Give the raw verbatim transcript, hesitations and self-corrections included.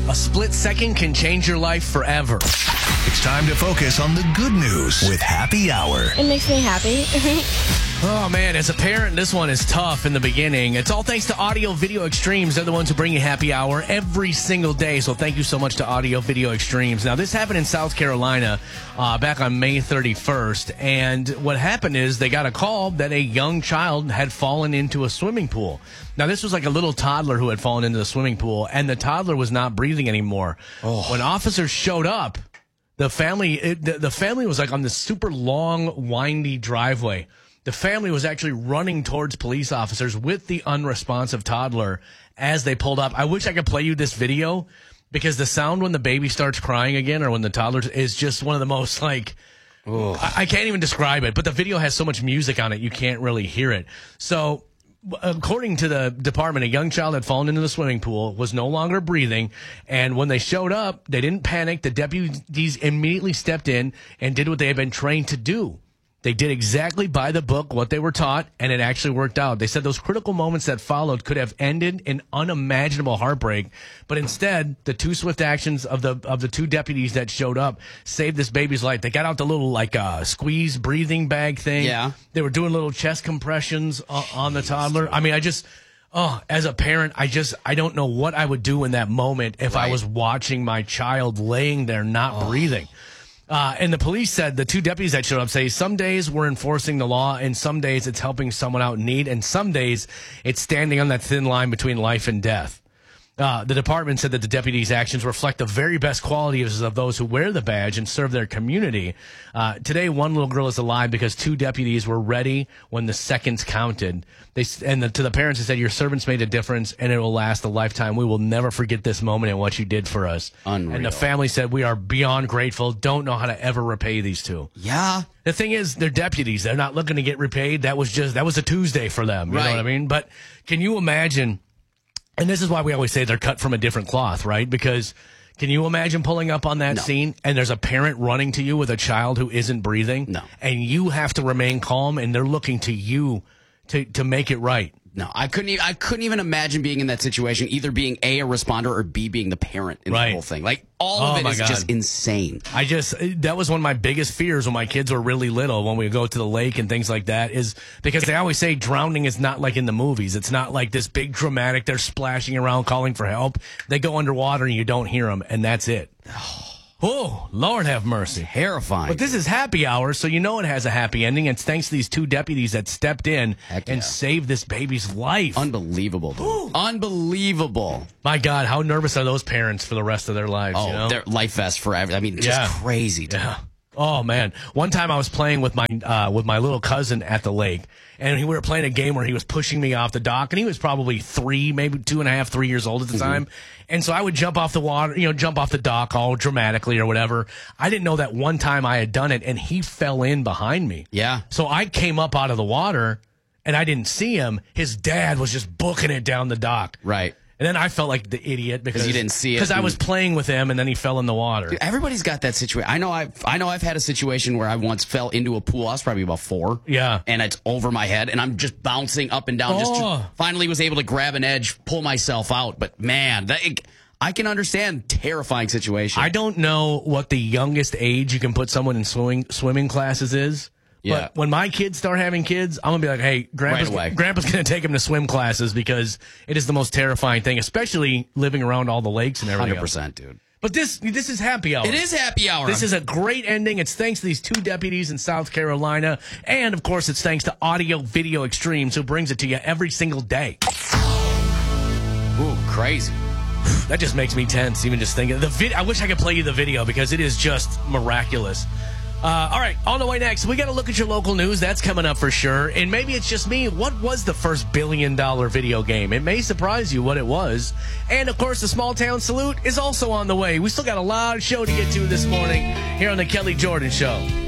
A split second can change your life forever. It's time to focus on the good news with Happy Hour. It makes me happy. Oh, man, as a parent, this one is tough in the beginning. It's all thanks to Audio Video Extremes. They're the ones who bring you Happy Hour every single day. So thank you so much to Audio Video Extremes. Now, this happened in South Carolina uh, back on May thirty-first. And what happened is they got a call that a young child had fallen into a swimming pool. Now, this was like a little toddler who had fallen into the swimming pool, and the toddler was not breathing anymore. Oh. When officers showed up, the family, it, the, the family was like on this super long, windy driveway. The family was actually running towards police officers with the unresponsive toddler as they pulled up. I wish I could play you this video because the sound when the baby starts crying again or when the toddler is just one of the most like, I, I can't even describe it, but the video has so much music on it, you can't really hear it. So according to the department, a young child had fallen into the swimming pool, was no longer breathing, and when they showed up, they didn't panic. The deputies immediately stepped in and did what they had been trained to do. They did exactly by the book what they were taught, and it actually worked out. They said those critical moments that followed could have ended in unimaginable heartbreak, but instead, the two swift actions of the of the two deputies that showed up saved this baby's life. They got out the little like uh, squeeze breathing bag thing. Yeah, they were doing little chest compressions uh, on the toddler. I mean, I just. Oh, as a parent, I just, I don't know what I would do in that moment if right. I was watching my child laying there not oh. breathing. Uh, and the police said, the two deputies that showed up say, some days we're enforcing the law, and some days it's helping someone out in need, and some days it's standing on that thin line between life and death. Uh, the department said that the deputies' actions reflect the very best qualities of those who wear the badge and serve their community. Uh, today, one little girl is alive because two deputies were ready when the seconds counted. They and the, to the parents, they said, "Your servants made a difference, and it will last a lifetime. We will never forget this moment and what you did for us." Unreal. And the family said, "We are beyond grateful. Don't know how to ever repay these two." Yeah. The thing is, they're deputies. They're not looking to get repaid. That was just that was a Tuesday for them. You right. know what I mean? But can you imagine? And this is why we always say they're cut from a different cloth, right? Because can you imagine pulling up on that no. scene and there's a parent running to you with a child who isn't breathing? No. And you have to remain calm and they're looking to you to, to make it right. No, I couldn't. Even, I couldn't even imagine being in that situation. Either being A, a responder, or B, being the parent in right. the whole thing. Like all oh of it my is God. just insane. I just that was one of my biggest fears when my kids were really little. When we go to the lake and things like that, is because they always say drowning is not like in the movies. It's not like this big dramatic. They're splashing around calling for help. They go underwater and you don't hear them, and that's it. Oh, Lord have mercy. Terrifying. But this is Happy Hour, so you know it has a happy ending. It's thanks to these two deputies that stepped in Heck and yeah. saved this baby's life. Unbelievable, dude. Unbelievable. My God, how nervous are those parents for the rest of their lives? Oh, you know? their life vest forever. I mean, just Yeah. crazy, dude. Yeah. Oh, man. One time I was playing with my uh, with my little cousin at the lake, and we were playing a game where he was pushing me off the dock, and he was probably three, maybe two and a half, three years old at the mm-hmm. time. And so I would jump off the water, you know, jump off the dock all dramatically or whatever. I didn't know that one time I had done it, and he fell in behind me. Yeah. So I came up out of the water, and I didn't see him. His dad was just booking it down the dock. Right. And then I felt like the idiot because you didn't see it. Because I was playing with him, and then he fell in the water. Dude, everybody's got that situation. I know I've I know I've had a situation where I once fell into a pool. I was probably about four. Yeah. And it's over my head, and I'm just bouncing up and down. Oh. Just to, finally was able to grab an edge, pull myself out. But man, that it, I can understand terrifying situation. I don't know what the youngest age you can put someone in swimming swimming classes is. Yeah. But when my kids start having kids, I'm going to be like, hey, Grandpa's, Right away. Grandpa's going to take them to swim classes because it is the most terrifying thing, especially living around all the lakes and everything one hundred percent, else. dude. But this this is Happy Hour. It is Happy Hour. This is a great ending. It's thanks to these two deputies in South Carolina. And, of course, it's thanks to Audio Video Extremes, who brings it to you every single day. Ooh, crazy. That just makes me tense, even just thinking. The vid- I wish I could play you the video because it is just miraculous. Uh, all right, on the way next, we got to look at your local news. That's coming up for sure. And maybe it's just me. What was the first billion dollar video game? It may surprise you what it was. And, of course, the Small Town Salute is also on the way. We still got a lot of show to get to this morning here on the Kelly Jordan Show.